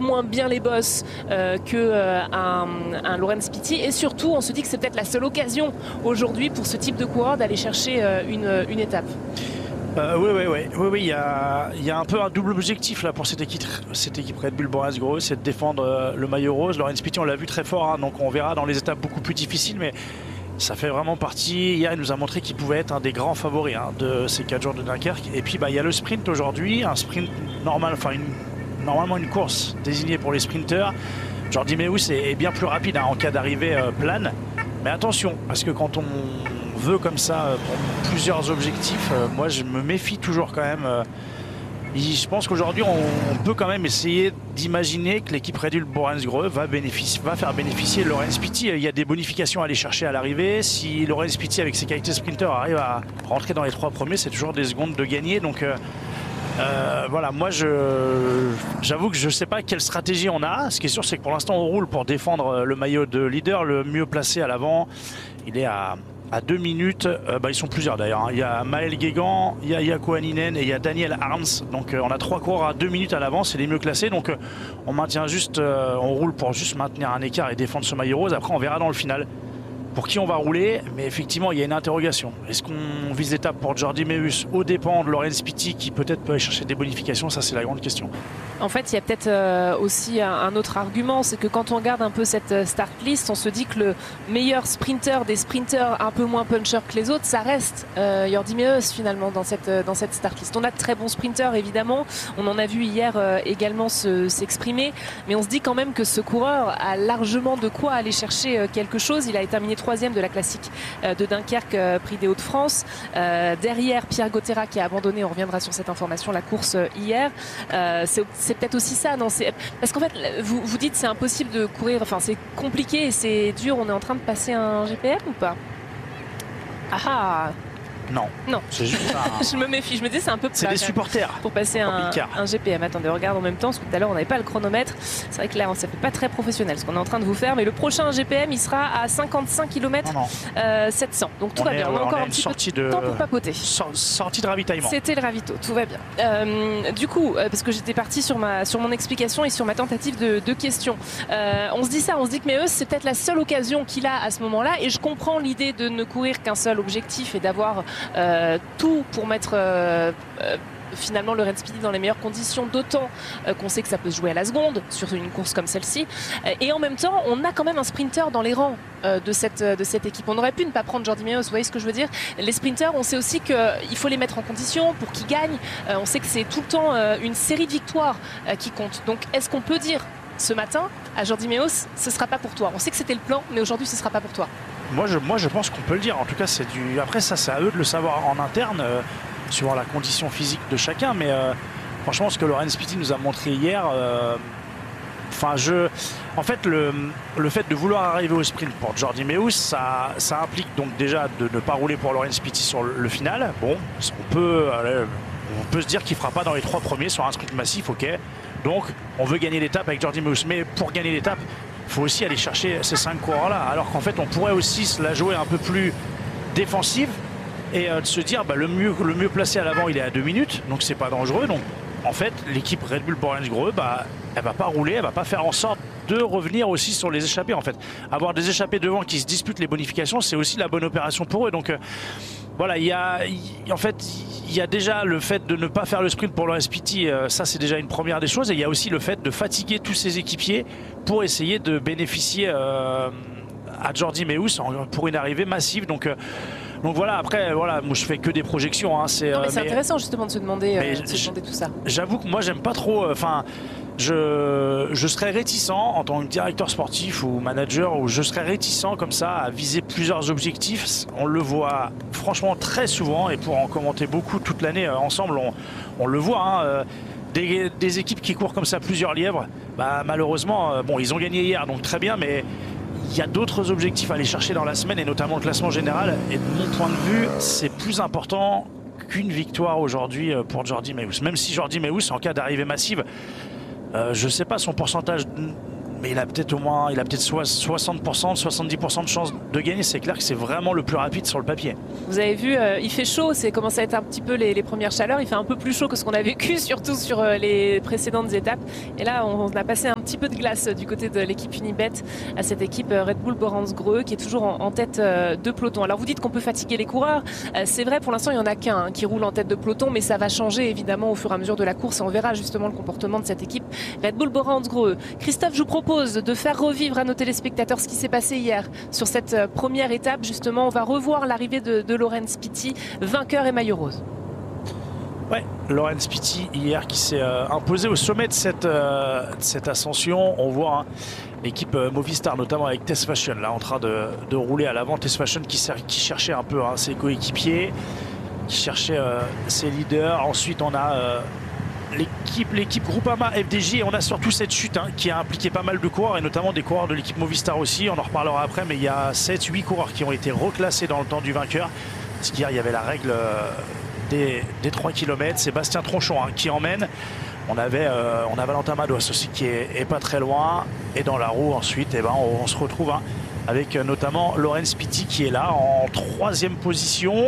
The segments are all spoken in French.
moins bien les bosses qu'un Laurens Pitty. Et surtout, on se dit que c'est peut-être la seule occasion aujourd'hui pour ce type de coureur d'aller chercher une étape. Oui, il y a un peu un double objectif là pour cette équipe Red Bull Boreas-Grohe, c'est de défendre le maillot rose. Laurens Pitty, on l'a vu très fort, hein, donc on verra dans les étapes beaucoup plus difficiles, mais ça fait vraiment partie. Hier, il nous a montré qu'il pouvait être un des grands favoris de ces 4 jours de Dunkerque. Et puis, il y a le sprint aujourd'hui, un sprint normal, enfin normalement une course désignée pour les sprinteurs. Jordi Meeus est bien plus rapide en cas d'arrivée plane. Mais attention, parce que quand on veut comme ça pour plusieurs objectifs, moi je me méfie toujours quand même. Je pense qu'aujourd'hui on peut quand même essayer d'imaginer que l'équipe Red Bull Boreas-Grohe va faire bénéficier Laurens Pitty. Il y a des bonifications à aller chercher à l'arrivée. Si Laurens Pitty avec ses qualités sprinter arrive à rentrer dans les 3 premiers, c'est toujours des secondes de gagner. Donc voilà, moi j'avoue que je ne sais pas quelle stratégie on a. Ce qui est sûr, c'est que pour l'instant on roule pour défendre le maillot de leader, le mieux placé à l'avant. Il est à 2 minutes, ils sont plusieurs d'ailleurs, hein. Il y a Maël Guégan, il y a Jaakko Hänninen et il y a Daniel Arns. Donc on a 3 coureurs à 2 minutes à l'avance, c'est les mieux classés. Donc on maintient juste, on roule pour juste maintenir un écart et défendre ce maillot rose. Après on verra dans le final pour qui on va rouler, mais effectivement il y a une interrogation. Est-ce qu'on vise l'étape pour Jordi Meeus au dépend de Laurens Pitty qui peut-être peut aller chercher des bonifications? Ça c'est la grande question. En fait, il y a peut-être aussi un autre argument, c'est que quand on regarde un peu cette start list, on se dit que le meilleur sprinter des sprinters un peu moins puncher que les autres, ça reste Jordi Meeus finalement dans cette start list. On a de très bons sprinters évidemment, on en a vu hier également s'exprimer, mais on se dit quand même que ce coureur a largement de quoi aller chercher quelque chose. Il a terminé 3e de la classique de Dunkerque, prix des Hauts-de-France. Derrière Pierre Gauthierat qui a abandonné, on reviendra sur cette information, la course hier. C'est peut-être aussi ça, non? Parce qu'en fait, vous dites c'est impossible de courir, enfin c'est compliqué et c'est dur. On est en train de passer un GPM ou pas? Ah. Non. C'est juste je me méfie, je me dis c'est un peu c'est des supporters pour passer un GPM. Attendez, regarde en même temps, parce que tout à l'heure on n'avait pas le chronomètre. C'est vrai que là ça fait pas très professionnel ce qu'on est en train de vous faire, mais le prochain GPM il sera à 55 km 700. Donc tout va bien, on a encore un petit peu de temps pour papoter. Sortie de ravitaillement. C'était le ravito, tout va bien. Du coup, parce que j'étais partie sur mon explication et sur ma tentative de question. On se dit ça, on se dit que Meeus c'est peut-être la seule occasion qu'il a à ce moment-là, et je comprends l'idée de ne courir qu'un seul objectif et d'avoir tout pour mettre finalement Laurens Pitty dans les meilleures conditions, d'autant qu'on sait que ça peut se jouer à la seconde sur une course comme celle-ci, et en même temps on a quand même un sprinter dans les rangs de cette équipe. On aurait pu ne pas prendre Jordi Meeus, vous voyez ce que je veux dire? Les sprinters, on sait aussi qu'il faut les mettre en condition pour qu'ils gagnent. On sait que c'est tout le temps une série de victoires qui compte. Donc est-ce qu'on peut dire ce matin à Jordi Meeus, ce sera pas pour toi? On sait que c'était le plan, mais aujourd'hui ce sera pas pour toi. Moi je pense qu'on peut le dire. En tout cas c'est du. Après ça c'est à eux de le savoir en interne, suivant la condition physique de chacun. Mais franchement ce que Laurens Pitty nous a montré hier, en fait le fait de vouloir arriver au sprint pour Jordi Meeus, ça implique donc déjà de ne pas rouler pour Laurens Pitty sur le final. Bon, on peut se dire qu'il ne fera pas dans les 3 premiers sur un sprint massif, ok. Donc on veut gagner l'étape avec Jordi Meeus, mais pour gagner l'étape il faut aussi aller chercher ces 5 coureurs-là. Alors qu'en fait, on pourrait aussi se la jouer un peu plus défensive et de se dire le mieux placé à l'avant, il est à 2 minutes, donc c'est pas dangereux. Donc en fait, l'équipe Red Bull Boreas-Grohe, elle va pas rouler, elle va pas faire en sorte de revenir aussi sur les échappées. En fait, avoir des échappées devant qui se disputent les bonifications, c'est aussi la bonne opération pour eux. Donc voilà, il y a déjà le fait de ne pas faire le sprint pour Laurens Pitty, ça c'est déjà une première des choses. Et il y a aussi le fait de fatiguer tous ses équipiers pour essayer de bénéficier à Jordi Meeus pour une arrivée massive. Donc voilà, après, voilà, moi je fais que des projections. Hein, c'est intéressant justement de se demander tout ça. J'avoue que moi j'aime pas trop. Je serais réticent en tant que directeur sportif ou manager, ou je serais réticent comme ça à viser plusieurs objectifs. On le voit franchement très souvent, et pour en commenter beaucoup toute l'année ensemble, on le voit. Hein, des équipes qui courent comme ça plusieurs lièvres, malheureusement, bon, ils ont gagné hier, donc très bien, mais il y a d'autres objectifs à aller chercher dans la semaine, et notamment le classement général. Et de mon point de vue, c'est plus important qu'une victoire aujourd'hui pour Jordi Meeus. Même si Jordi Meeus, en cas d'arrivée massive, je ne sais pas son pourcentage mais il a peut-être 60%, 70% de chances de gagner. C'est clair que c'est vraiment le plus rapide sur le papier. Vous avez vu, il fait chaud, c'est commence à être un petit peu les premières chaleurs. Il fait un peu plus chaud que ce qu'on a vécu, surtout sur les précédentes étapes. Et là, on a passé un petit peu de glace du côté de l'équipe Unibet à cette équipe Red Bull Borans-Greux qui est toujours en tête de peloton. Alors vous dites qu'on peut fatiguer les coureurs. C'est vrai, pour l'instant, il n'y en a qu'un qui roule en tête de peloton, mais ça va changer évidemment au fur et à mesure de la course et on verra justement le comportement de cette équipe Red Bull Borans-Greux. Christophe, je vous propose de faire revivre à nos téléspectateurs ce qui s'est passé hier sur cette première étape. Justement, on va revoir l'arrivée de Laurens Pitty, vainqueur et maillot rose. Ouais, Laurens Pitty hier qui s'est imposé au sommet de cette ascension. On voit l'équipe Movistar, notamment avec Tess Fashion, là en train de rouler à l'avant. Tess Fashion qui cherchait un peu ses coéquipiers, qui cherchait ses leaders. Ensuite, on a l'équipe Groupama FDJ et on a surtout cette chute qui a impliqué pas mal de coureurs et notamment des coureurs de l'équipe Movistar aussi. On en reparlera après, mais il y a 7-8 coureurs qui ont été reclassés dans le temps du vainqueur. Parce qu'hier, il y avait la règle des 3 km. Sébastien Tronchon qui emmène. On a Valentin Madouas aussi qui est pas très loin. Et dans la roue, ensuite, on se retrouve avec notamment Laurens Pitty qui est là en 3e position.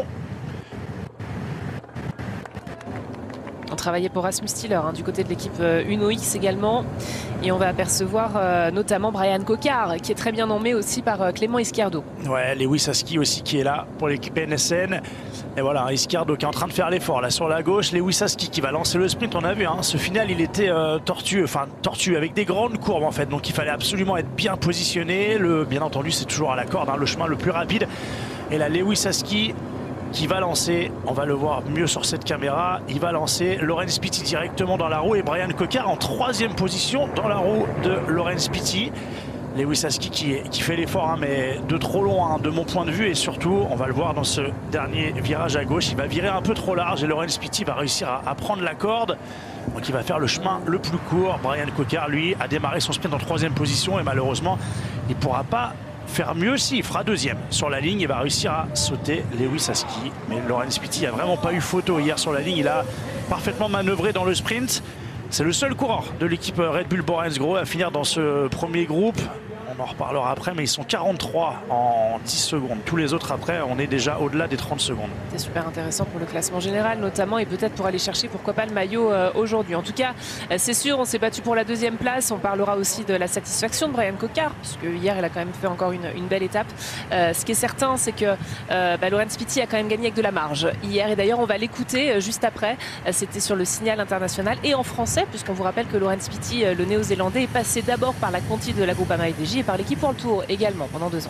On travaillait pour Rasmus Stiller du côté de l'équipe Uno X également. Et on va apercevoir notamment Brian Cocard qui est très bien nommé aussi par Clément Ischiardo. Ouais, Lewis Aski aussi qui est là pour l'équipe NSN. Et voilà, Ischiardo qui est en train de faire l'effort là sur la gauche. Lewis Aski qui va lancer le sprint. On a vu, ce final il était tortueux avec des grandes courbes en fait. Donc il fallait absolument être bien positionné. Bien entendu, c'est toujours à la corde, le chemin le plus rapide. Et là, Lewis Aski qui va lancer, on va le voir mieux sur cette caméra, il va lancer Laurens Pitty directement dans la roue et Brian Cocard en 3e position dans la roue de Laurens Pitty. Lewis Aski qui fait l'effort, mais de trop loin de mon point de vue, et surtout on va le voir dans ce dernier virage à gauche, il va virer un peu trop large et Laurens Pitty va réussir à prendre la corde. Donc il va faire le chemin le plus court. Brian Cocard lui a démarré son sprint en 3e position et malheureusement il ne pourra pas faire mieux s'il fera 2e sur la ligne. Il va réussir à sauter Lewis Aski. Mais Laurens Pitty n'a vraiment pas eu photo hier sur la ligne. Il a parfaitement manœuvré dans le sprint. C'est le seul coureur de l'équipe Red Bull Borans-Greux à finir dans ce premier groupe. On en reparlera après, mais ils sont 43 en 10 secondes. Tous les autres après, on est déjà au-delà des 30 secondes. C'est super intéressant pour le classement général notamment et peut-être pour aller chercher pourquoi pas le maillot aujourd'hui. En tout cas, c'est sûr, on s'est battu pour la 2e place. On parlera aussi de la satisfaction de Brian Cocard, puisque hier il a quand même fait encore une belle étape. Ce qui est certain, c'est que Laurens Pitty a quand même gagné avec de la marge hier. Et d'ailleurs, on va l'écouter juste après. C'était sur le Signal International et en français, puisqu'on vous rappelle que Laurens Pitty, le néo-zélandais, est passé d'abord par la Conti de la Groupama FDJ et par l'équipe World Tour également pendant 2 ans.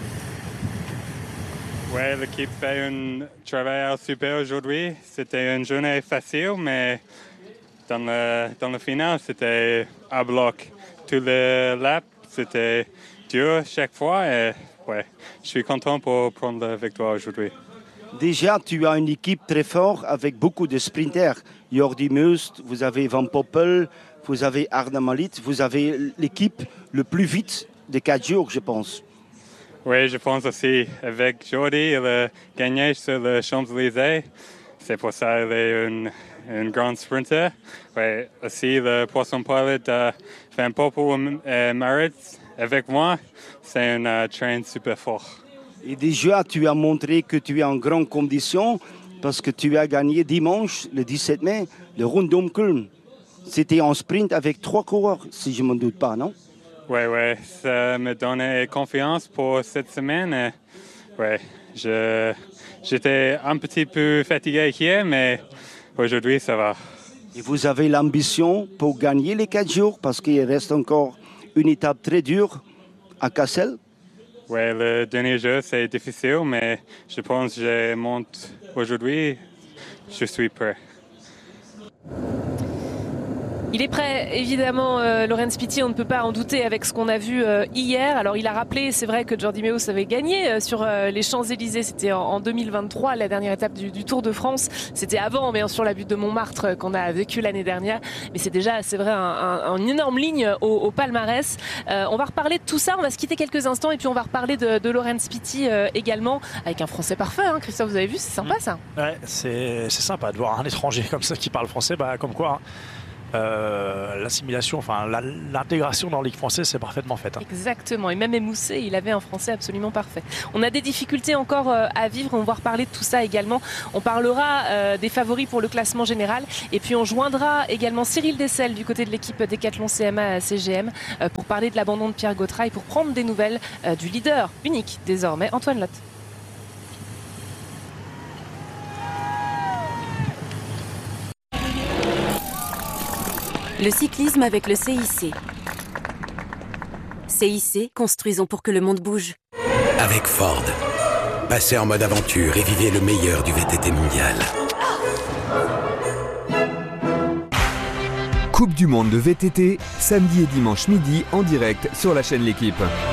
Ouais, l'équipe fait un travail super aujourd'hui. C'était une journée facile, mais dans le final, c'était à bloc. Tous les laps, c'était dur chaque fois. Et ouais, je suis content pour prendre la victoire aujourd'hui. Déjà, tu as une équipe très forte avec beaucoup de sprinters. Jordi Meust, vous avez Van Poppel, vous avez Arnaud Malit, vous avez l'équipe le plus vite de 4 jours, je pense. Oui, je pense aussi. Avec Jordi, il a gagné sur le Champs-Élysées. C'est pour ça qu'il est un grand sprinter. Oui, aussi, le Poisson Pilot Van Poppel et Marit avec moi. C'est un train super fort. Et déjà, tu as montré que tu es en grande condition parce que tu as gagné dimanche, le 17 mai, le Rundum Köln. C'était en sprint avec 3 coureurs, si je ne m'en doute pas, non? Oui, ça me donnait confiance pour cette semaine. J'étais un petit peu fatigué hier, mais aujourd'hui, ça va. Et vous avez l'ambition pour gagner les 4 jours parce qu'il reste encore une étape très dure à Cassel? Oui, le dernier jour, c'est difficile, mais je pense que je monte aujourd'hui. Je suis prêt. Il est prêt, évidemment, Laurens Pitty, on ne peut pas en douter avec ce qu'on a vu hier. Alors il a rappelé, c'est vrai que Jordi Meeus avait gagné sur les Champs-Élysées, c'était en 2023, la dernière étape du Tour de France. C'était avant, bien sûr, la butte de Montmartre qu'on a vécu l'année dernière. Mais c'est déjà, c'est vrai, une énorme ligne au palmarès. On va reparler de tout ça, on va se quitter quelques instants et puis on va reparler de Laurens Pitty également, avec un français parfait, Christophe, vous avez vu, c'est sympa ça. Ouais, c'est sympa de voir un étranger comme ça qui parle français, comme quoi... l'assimilation, enfin l'intégration dans la Ligue française, c'est parfaitement faite. Exactement, et même Émoussé, il avait un français absolument parfait. On a des difficultés encore à vivre, on va reparler de tout ça également. On parlera des favoris pour le classement général, et puis on joindra également Cyril Dessel du côté de l'équipe Décathlon CMA CGM pour parler de l'abandon de Pierre Gautra et pour prendre des nouvelles du leader unique désormais, Antoine Lotte. Le cyclisme avec le CIC. CIC, construisons pour que le monde bouge. Avec Ford, passez en mode aventure et vivez le meilleur du VTT mondial. Coupe du monde de VTT, samedi et dimanche midi en direct sur la chaîne L'Équipe.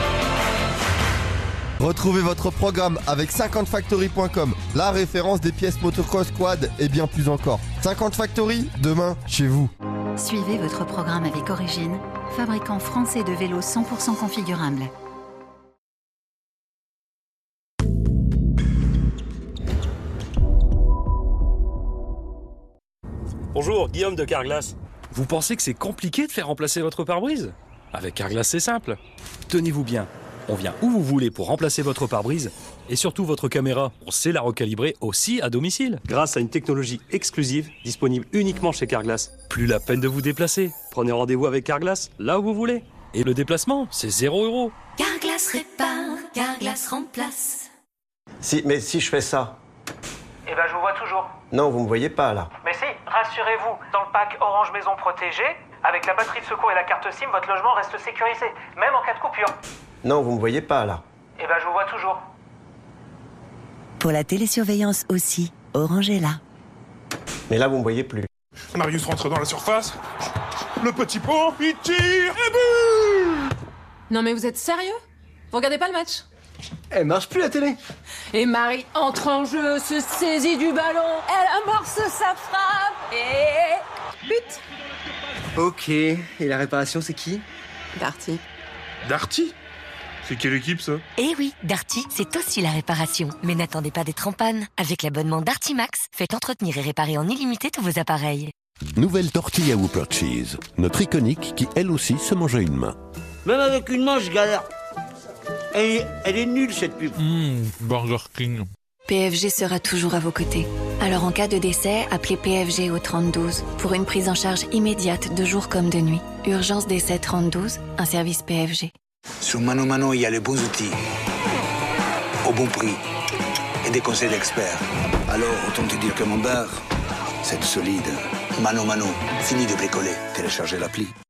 Retrouvez votre programme avec 50factory.com, la référence des pièces motocross, quad et bien plus encore. 50 Factory, demain, chez vous. Suivez votre programme avec Origine, fabricant français de vélos 100% configurables. Bonjour, Guillaume de Carglass. Vous pensez que c'est compliqué de faire remplacer votre pare-brise? Avec Carglass, c'est simple. Tenez-vous bien, on vient où vous voulez pour remplacer votre pare-brise et surtout votre caméra. On sait la recalibrer aussi à domicile. Grâce à une technologie exclusive disponible uniquement chez Carglass. Plus la peine de vous déplacer. Prenez rendez-vous avec Carglass là où vous voulez. Et le déplacement, c'est 0 €. Carglass répare, Carglass remplace. Mais si je fais ça. Eh ben je vous vois toujours. Non, vous me voyez pas là. Mais si, rassurez-vous, dans le pack Orange Maison Protégée, avec la batterie de secours et la carte SIM, votre logement reste sécurisé, même en cas de coupure. Non, vous me voyez pas là. Eh ben je vous vois toujours. Pour la télésurveillance aussi, Orange est là. Mais là, vous me voyez plus. Marius rentre dans la surface. Le petit pot, il tire et but! Non mais vous êtes sérieux? Vous regardez pas le match? Elle marche plus la télé. Et Marie entre en jeu, se saisit du ballon, elle amorce sa frappe et... but! Ok, et la réparation, c'est qui? Darty. Darty? C'est quelle équipe ça? Eh oui, Darty, c'est aussi la réparation. Mais n'attendez pas d'être en panne. Avec l'abonnement Darty Max, faites entretenir et réparer en illimité tous vos appareils. Nouvelle tortilla Whopper Cheese, notre iconique qui elle aussi se mange à une main. Même avec une main, je galère. Elle est nulle cette pub. Burger King. PFG sera toujours à vos côtés. Alors en cas de décès, appelez PFG au 3012 pour une prise en charge immédiate de jour comme de nuit. Urgence décès 3012, un service PFG. Sur Mano Mano, il y a les bons outils, au bon prix et des conseils d'experts. Alors, autant te dire que mon bar, c'est solide. Mano Mano, fini de bricoler. Téléchargez l'appli.